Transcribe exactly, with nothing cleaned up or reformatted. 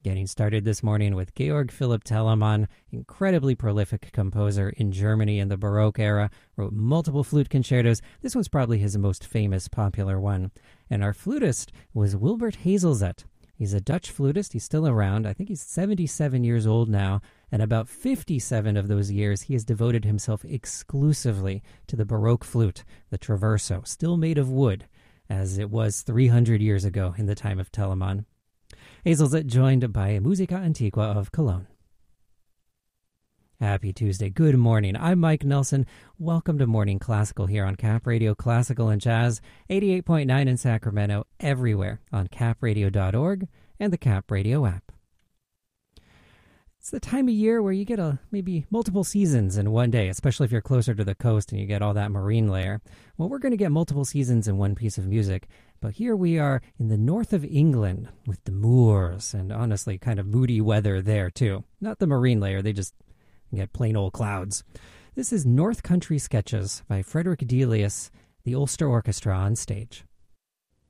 Getting started this morning with Georg Philipp Telemann, incredibly prolific composer in Germany in the Baroque era, wrote multiple flute concertos. This one's probably his most famous, popular one. And our flutist was Wilbert Hazelzet. He's a Dutch flutist. He's still around. I think he's seventy-seven years old now. And about fifty-seven of those years, he has devoted himself exclusively to the Baroque flute, the traverso, still made of wood, as it was three hundred years ago in the time of Telemann. Hazelzet joined by Musica Antiqua of Cologne. Happy Tuesday. Good morning. I'm Mike Nelson. Welcome to Morning Classical here on Cap Radio Classical and Jazz, eighty-eight point nine in Sacramento, everywhere on cap radio dot org and the Cap Radio app. It's the time of year where you get a, maybe multiple seasons in one day, especially if you're closer to the coast and you get all that marine layer. Well, we're going to get multiple seasons in one piece of music, but here we are in the north of England with the moors and honestly kind of moody weather there too. Not the marine layer, they just get plain old clouds. This is North Country Sketches by Frederick Delius, the Ulster Orchestra on stage.